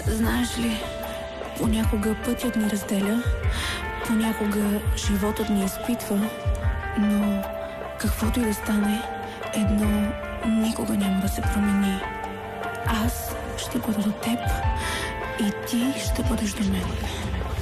Знаеш ли, понякога пътят ни разделя, понякога животът ни изпитва, но каквото и да стане, едно никога няма да се промени. Аз ще бъда до теб и ти ще бъдеш до мен.